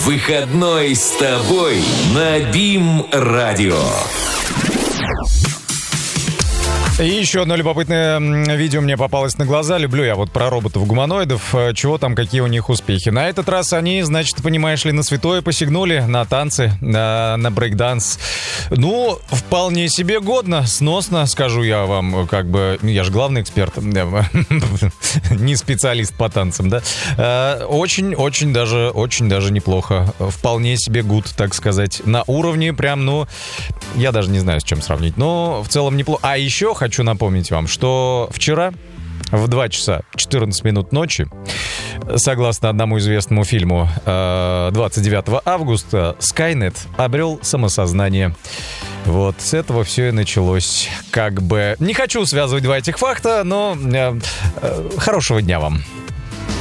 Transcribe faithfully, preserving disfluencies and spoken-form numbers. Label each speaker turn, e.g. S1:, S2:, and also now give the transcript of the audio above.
S1: Выходной с тобой на БИМ-радио.
S2: И еще одно любопытное видео мне попалось на глаза. Люблю я вот про роботов-гуманоидов. Чего там, какие у них успехи. На этот раз они, значит, понимаешь ли, на святое посягнули, на танцы, на, на брейк-данс. Ну, вполне себе годно, сносно, скажу я вам, как бы, я же главный эксперт, не специалист по танцам, да. Очень-очень даже, очень даже неплохо. Вполне себе гуд, так сказать. На уровне прям, ну, я даже не знаю, с чем сравнить, но в целом неплохо. А еще хочу напомнить вам, что вчера в два часа четырнадцать минут ночи, согласно одному известному фильму, двадцать девятого августа, Skynet обрел самосознание. Вот, с этого все и началось. Как бы... Не хочу связывать два этих факта, но э, э, хорошего дня вам.